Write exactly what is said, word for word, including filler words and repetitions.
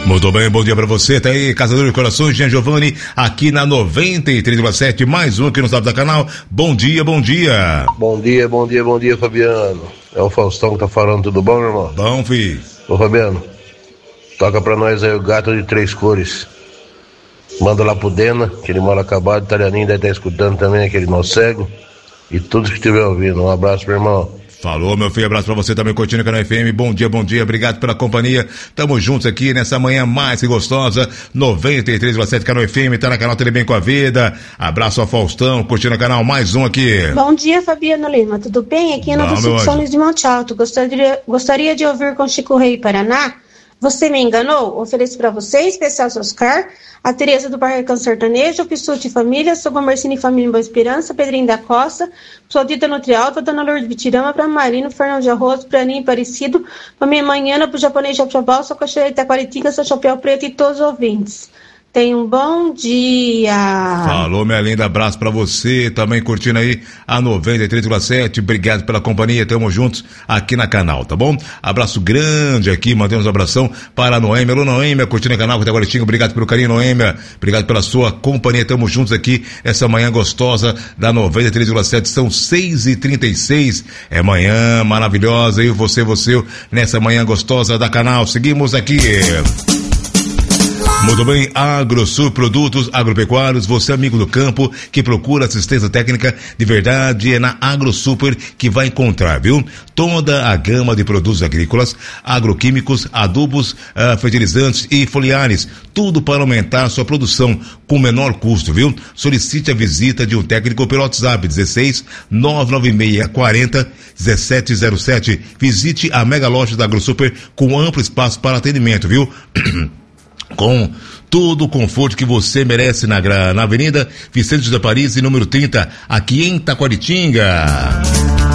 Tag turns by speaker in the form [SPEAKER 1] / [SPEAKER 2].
[SPEAKER 1] Muito bem, bom dia pra você, tá aí, Caçador de Corações, Jean Giovanni, aqui na noventa e três vírgula sete, mais um aqui no Sábado da Canal. Bom dia, bom dia.
[SPEAKER 2] Bom dia, bom dia, bom dia, Fabiano. É o Faustão que tá falando, tudo bom, meu irmão?
[SPEAKER 1] Bom, filho.
[SPEAKER 2] Ô, Fabiano, toca pra nós aí o Gato de Três Cores. Manda lá pro Dena, que ele mora acabado, o Italianinho deve estar escutando também, aquele nó cego. E todos que estiver ouvindo, um abraço, meu irmão.
[SPEAKER 1] Falou, meu filho, abraço pra você também, curtindo o Canal F M, bom dia, bom dia, obrigado pela companhia, tamo juntos aqui nessa manhã mais que gostosa, noventa e três vírgula sete Canal F M, tá na Canal Tele Bem com a Vida, abraço ao Faustão, curtindo o canal, mais um aqui.
[SPEAKER 3] Bom dia, Fabiano Lima, tudo bem? Aqui é Nova Sul, São Luís de Monte Alto, gostaria, gostaria de ouvir com Chico Rei Paraná. Você me enganou? Ofereço para você, especial Oscar, a Tereza do Barracão Sertanejo, o Pissuti Família, Sogo Marcini Família em Boa Esperança, Pedrinho da Costa, Sodita Nutrialta, Dona Lourdes Bitirama, para Marino, Fernando de Arroz, para Aninho Aparecido, para minha manhã, para o japonês Japjabal, sua cachoeira Itaquaritinga, seu chapéu preto e todos os ouvintes. Tenha um bom dia.
[SPEAKER 1] Falou, minha linda, abraço pra você, também curtindo aí a noventa e três vírgula sete, obrigado pela companhia, tamo juntos aqui na canal, tá bom? Abraço grande aqui, mandamos um abração para a Noêmia. Alô, Noêmia, curtindo o canal, até agora, obrigado pelo carinho, Noêmia, obrigado pela sua companhia, tamo juntos aqui, essa manhã gostosa da noventa e três vírgula sete, são seis e trinta e seis, é manhã maravilhosa, e você, você, nessa manhã gostosa da canal, seguimos aqui. Muito bem, AgroSul Produtos Agropecuários, você amigo do campo que procura assistência técnica de verdade, é na AgroSuper que vai encontrar, viu? Toda a gama de produtos agrícolas, agroquímicos, adubos, uh, fertilizantes e foliares, tudo para aumentar sua produção com menor custo, viu? Solicite a visita de um técnico pelo WhatsApp dezesseis nove nove seis quarenta dezessete zero sete. Visite a mega loja da AgroSuper com amplo espaço para atendimento, viu? Com todo o conforto que você merece na, na Avenida Vicente de Paris, número trinta, aqui em Taquaritinga.